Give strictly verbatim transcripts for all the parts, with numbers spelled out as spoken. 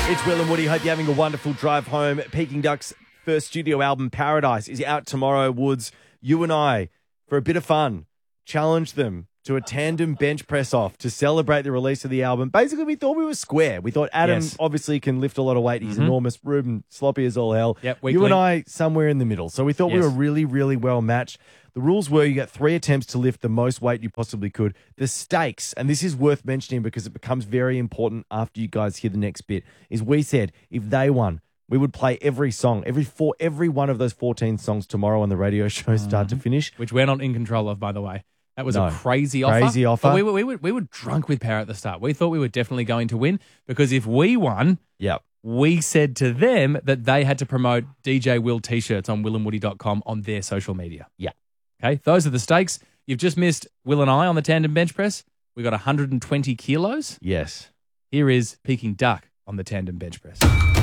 It's Will and Woody. Hope you're having a wonderful drive home. Peking Duck's first studio album, Paradise, is out tomorrow. Woods, you and I, for a bit of fun, challenged them to a tandem bench press off to celebrate the release of the album. Basically, we thought we were square. We thought Adam Yes. obviously can lift a lot of weight. He's Mhm. enormous. Ruben, sloppy as all hell. Yep, you weakling. and I, somewhere in the middle. So we thought we Yes. were really, really well matched. The rules were you got three attempts to lift the most weight you possibly could. The stakes, and this is worth mentioning because it becomes very important after you guys hear the next bit, is we said if they won, we would play every song, every four, every one of those fourteen songs tomorrow on the radio show, start to finish. Which we're not in control of, by the way. That was No. a crazy offer. Crazy offer. But we were, we, were, we were drunk with power at the start. We thought we were definitely going to win because if we won, Yep. we said to them that they had to promote D J Will t-shirts on will and woody dot com on their social media. Yeah. Okay, those are the stakes. You've just missed Will and I on the tandem bench press. We got one hundred twenty kilos. Yes. Here is Peking Duck on the tandem bench press.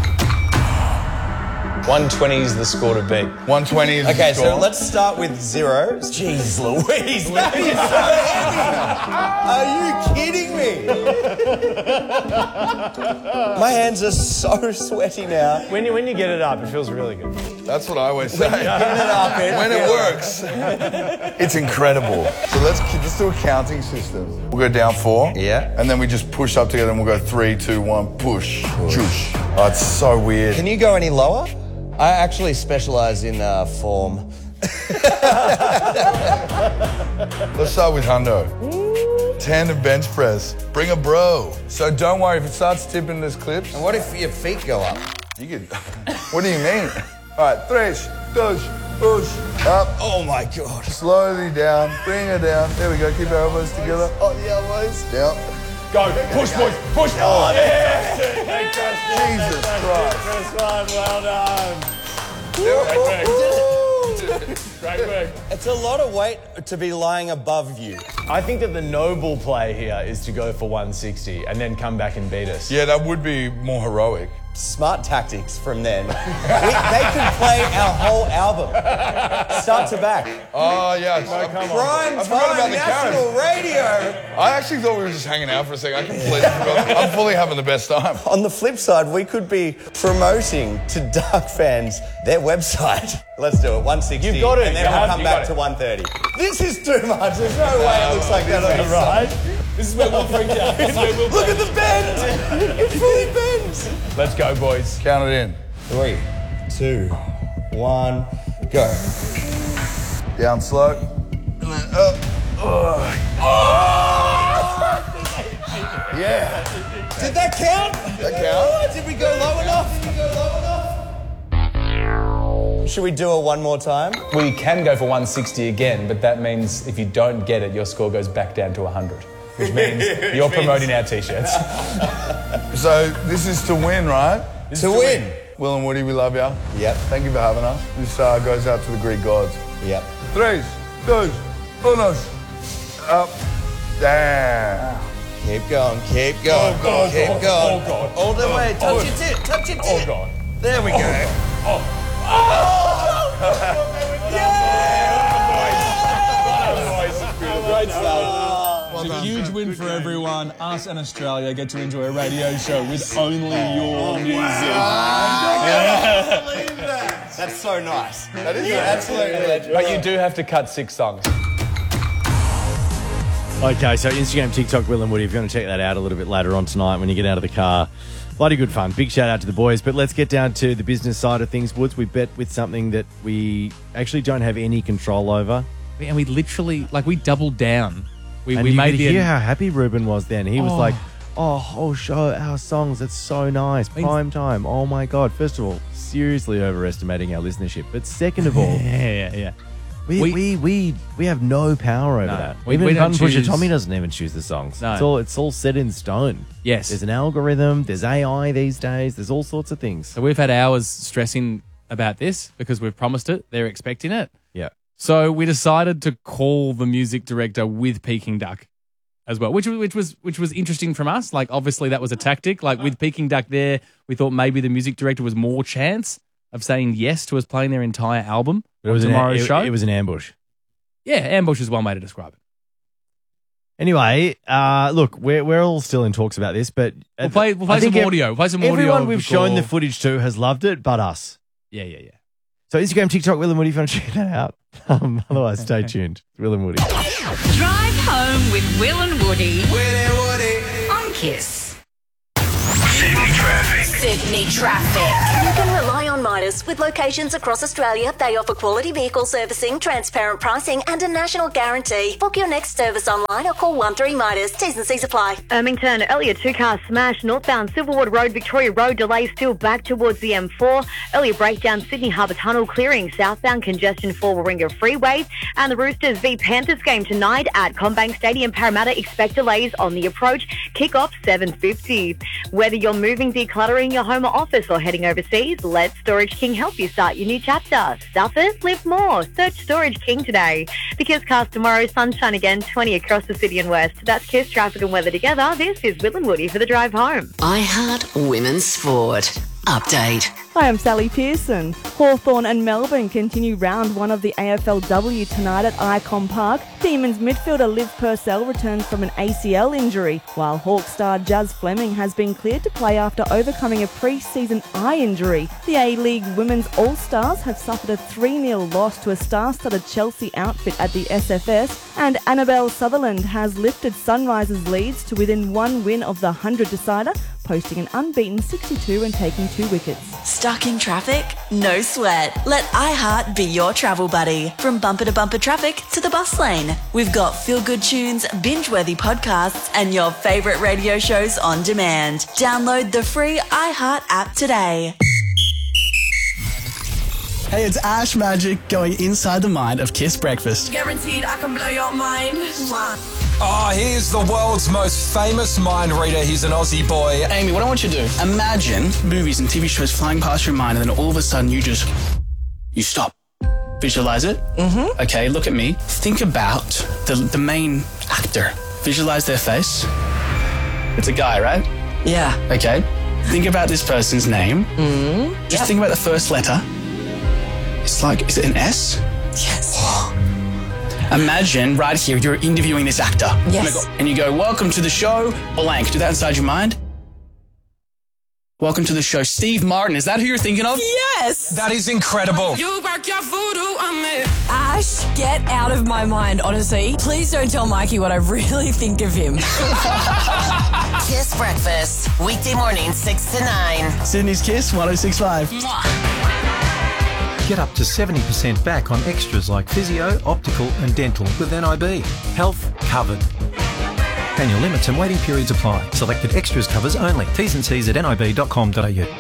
one twenty is the score to beat. one twenty is Okay, the score. so let's start with zero. Jeez Louise, that is so heavy. Are you kidding me? My hands are so sweaty now. When you, when you get it up, it feels really good. That's what I always say. Get it up, it When it feels- works. It's incredible. So let's, let's do a counting system. We'll go down four. Yeah. And then we just push up together and we'll go three, two, one, push. Push. Oh, it's so weird. Can you go any lower? I actually specialise in uh, form. Let's start with Hundo. Tandem bench press. Bring a bro. So don't worry if it starts tipping this clips. And what if your feet go up? You could. What do you mean? All right, tres, dos, push, up. Oh my God. Slowly down. Bring her down. There we go. Keep our elbows together. Oh, the elbows. Down. Go, push, boys, push. Oh, yeah. Jesus Christ. First one, well done. Great work. It's a lot of weight to be lying above you. I think that the noble play here is to go for one sixty and then come back and beat us. Yeah, that would be more heroic. Smart tactics from then. we, they could play our whole album, start to back. Oh, yeah. come on. Prime I forgot about time the national radio. I actually thought we were just hanging out for a second. I completely forgot. I'm fully having the best time. On the flip side, we could be promoting to Dark fans their website. Let's do it, one sixty. You've got it. And then You we'll have- come you back got to it. one thirty. This is too much. There's no way it looks like that on this Right? side. This is where we'll freak out. This is where we'll Look at the bend. It fully bends. Let's go, boys. Count it in. Three, two, one, go. Down slow. And then up. Yeah. Did that count? That count? Did we go low enough? Did we go low enough? Should we do it one more time? We can go for one sixty again, but that means if you don't get it, your score goes back down to one hundred, which means you're promoting our t-shirts. So this is to win, right? To win. Will and Woody, we love you. Yep. Thank you for having us. This uh, goes out to the Greek gods. Yep. Tres, dos, unos. Up. Down. Keep going, keep going, Oh, God, keep oh, going. oh, God. All the way, touch Oh. your tit, touch your tit. Oh, God. There we go. Great stuff. It's a huge win for everyone. Us and Australia get to enjoy a radio show with only your music. That's so nice. That is Absolutely legend. But you do have to cut six songs. Okay, so Instagram, TikTok, Will and Woody, if you want to check that out a little bit later on tonight when you get out of the car. Bloody good fun. Big shout out to the boys. But let's get down to the business side of things. Woods, we bet with something that we actually don't have any control over. And we literally, like, we doubled down. We, And we you made could the hear how happy Ruben was then. He was Oh. like, oh, whole show, our songs, it's so nice. Means- Prime time. Oh my God. First of all, seriously overestimating our listenership. But second of all, yeah, yeah, yeah. we, We- we, we, we have no power over No. that. We- even we don't Button Pusher choose- Tommy doesn't even choose the songs. No. It's all it's all set in stone. Yes. There's an algorithm, there's A I these days, there's all sorts of things. So we've had hours stressing about this because we've promised it. They're expecting it. Yeah. So we decided to call the music director with Peking Duck as well, which which was which was interesting from us. Like, obviously that was a tactic. Like, with Peking Duck there, we thought maybe the music director was more chance of saying yes to us playing their entire album But it was on an, tomorrow's it, show. it was an ambush. Yeah, ambush is one way to describe it. Anyway, uh, look, we're we're all still in talks about this, but We'll play- we'll play I think some ev- audio. We'll play some audio Everyone we've before- shown the footage to has loved it, but us. Yeah, yeah, yeah. So Instagram, TikTok, Will and Woody, if you want to check that out. Um, otherwise, stay tuned. Will and Woody. Drive home with Will and Woody. Will and Woody. On Kiss. Sydney traffic. Sydney traffic. You can rely on Midas. With locations across Australia, they offer quality vehicle servicing, transparent pricing, and a national guarantee. Book your next service online or call one three Midas. T's and C's apply. Ermington, earlier two-car smash, northbound Silverwood Road, Victoria Road, delays still back towards the M four. Earlier breakdown, Sydney Harbour Tunnel clearing, southbound congestion for Warringah Freeway. And the Roosters v Panthers game tonight at Combank Stadium, Parramatta. Expect delays on the approach. Kick-off seven fifty. Whether you're moving, decluttering your home or office, or heading overseas, let Storage King help you start your new chapter. Stuff it, live more. Search Storage King today. The Kiss Cast tomorrow, sunshine again, twenty across the city and west. That's Kiss traffic and weather together. This is Will and Woody for the drive home. iHeart Women's Sport. Update. Hi, I'm Sally Pearson. Hawthorn and Melbourne continue round one of the A F L W tonight at Icon Park. Demons midfielder Liv Purcell returns from an A C L injury, while Hawk star Jazz Fleming has been cleared to play after overcoming a pre-season eye injury. The A-League Women's All-Stars have suffered a three nil loss to a star-studded Chelsea outfit at the S F S, and Annabelle Sutherland has lifted Sunrisers' leads to within one win of the one hundred decider, posting an unbeaten sixty-two and taking two wickets. Stuck in traffic? No sweat. Let iHeart be your travel buddy. From bumper to bumper traffic to the bus lane. We've got feel-good tunes, binge-worthy podcasts, and your favourite radio shows on demand. Download the free iHeart app today. Hey, it's Ash Magic going inside the mind of Kiss Breakfast. Guaranteed I can blow your mind. Oh, he's the world's most famous mind reader. He's an Aussie boy. Amy, what I want you to do, imagine movies and T V shows flying past your mind and then all of a sudden you just, you stop. Visualize it. Mm-hmm. Okay, look at me. Think about the, the main actor. Visualize their face. It's a guy, right? Yeah. Okay. Think about this person's name. Mm-hmm. Just yep. think about the first letter. It's like, is it an S? Yes. Imagine right here, you're interviewing this actor. Yes. And you go, welcome to the show, blank. Do that inside your mind. Welcome to the show, Steve Martin. Is that who you're thinking of? Yes. That is incredible. You work your voodoo on me. Ash, get out of my mind, honestly. Please don't tell Mikey what I really think of him. Kiss Breakfast. Weekday morning, six to nine. Sydney's Kiss, one oh six point five. Get up to seventy percent back on extras like physio, optical and dental with N I B. Health covered. Annual limits and waiting periods apply. Selected extras covers only. T's and C's at nib dot com dot a u.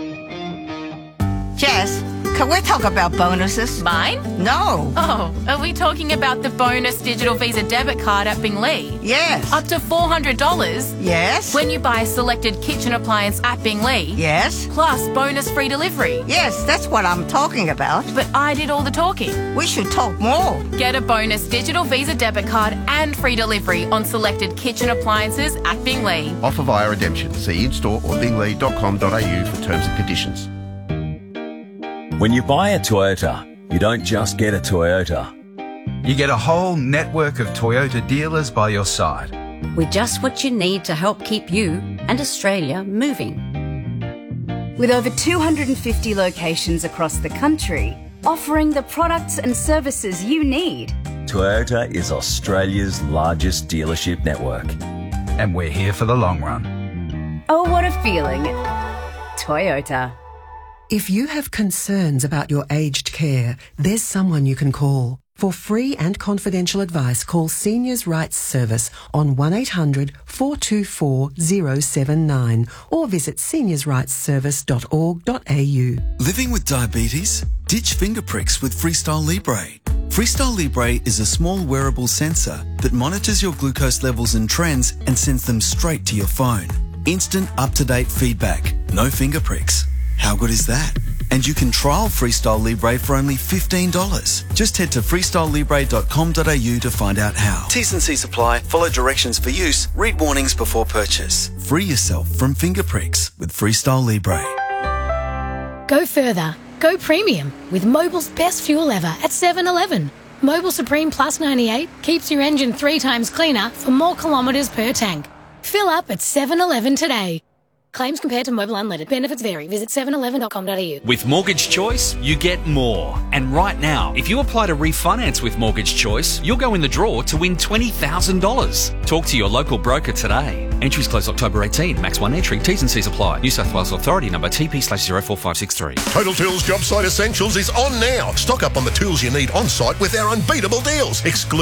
Jess, can we talk about bonuses? Mine? No. Oh, are we talking about the bonus digital Visa debit card at Bingley? Yes. Up to four hundred dollars? Yes. When you buy a selected kitchen appliance at Bingley? Yes. Plus bonus free delivery? Yes, that's what I'm talking about. But I did all the talking. We should talk more. Get a bonus digital Visa debit card and free delivery on selected kitchen appliances at Bingley. Offer via redemption. See in-store or bingley dot com dot a u for terms and conditions. When you buy a Toyota, you don't just get a Toyota. You get a whole network of Toyota dealers by your side. With just what you need to help keep you and Australia moving. With over two hundred fifty locations across the country, offering the products and services you need. Toyota is Australia's largest dealership network. And we're here for the long run. Oh, what a feeling. Toyota. If you have concerns about your aged care, there's someone you can call. For free and confidential advice, call Seniors Rights Service on one eight hundred four two four zero seven nine or visit seniors rights service dot org dot a u. Living with diabetes? Ditch finger pricks with Freestyle Libre. Freestyle Libre is a small wearable sensor that monitors your glucose levels and trends and sends them straight to your phone. Instant up-to-date feedback. No finger pricks. How good is that? And you can trial Freestyle Libre for only fifteen dollars. Just head to freestyle libre dot com dot a u to find out how. T's and C's apply. Follow directions for use. Read warnings before purchase. Free yourself from finger pricks with Freestyle Libre. Go further. Go premium with Mobil's best fuel ever at seven eleven. Mobil Supreme Plus ninety-eight keeps your engine three times cleaner for more kilometres per tank. Fill up at seven eleven today. Claims compared to Mobil Unleaded. Benefits vary. Visit seven eleven dot com dot a u. With Mortgage Choice, you get more. And right now, if you apply to refinance with Mortgage Choice, you'll go in the draw to win twenty thousand dollars. Talk to your local broker today. Entries close October eighteenth. Max one entry. T's and C's apply. New South Wales Authority number T P slash zero four five six three. Total Tools Job Site Essentials is on now. Stock up on the tools you need on site with our unbeatable deals. Exclusive